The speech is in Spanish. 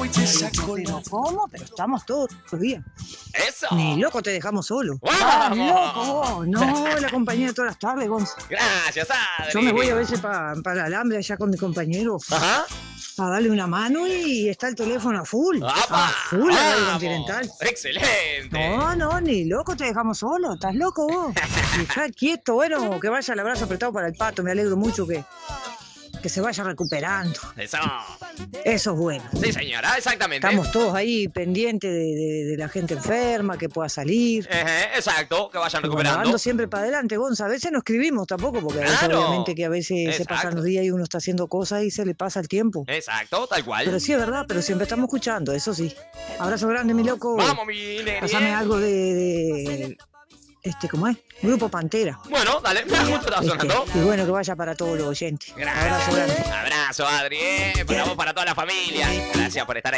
Pero ¿cómo? Pero estamos todos los días. ¡Eso! Ni loco te dejamos solo. ¡Vamos! Loco vos. No, la compañía de todas las tardes, Gonza. Gracias, Adri. Yo me voy a veces para el alambre allá con mi compañero Ajá. a darle una mano y está el teléfono a full. ¡Apa! A full la Radio ¡Vamos! Continental. ¡Excelente! No, ni loco te dejamos solo. ¿Estás loco vos? Dejá quieto. Bueno, que vaya el abrazo apretado para el pato. Me alegro mucho que se vaya recuperando. ¡Eso! Eso es bueno. Sí, señora, exactamente. Estamos todos ahí pendientes de la gente enferma, que pueda salir. Exacto, que vayan Y bueno, recuperando. ando siempre para adelante, Gonza. A veces no escribimos tampoco, porque a veces, Claro. obviamente que a veces se Exacto. pasan los días y uno está haciendo cosas y se le pasa el tiempo. Exacto, tal cual. Pero sí es verdad, pero siempre estamos escuchando, eso sí. Abrazo grande, mi loco. Vamos, mi nene. Pásame algo de ¿cómo es? Grupo Pantera. Bueno, dale, me justo está sonando. Y bueno, que vaya para todos los oyentes. Abrazo grande. Abrazo, Adri. Para vos, para toda la familia. Gracias por estar ahí.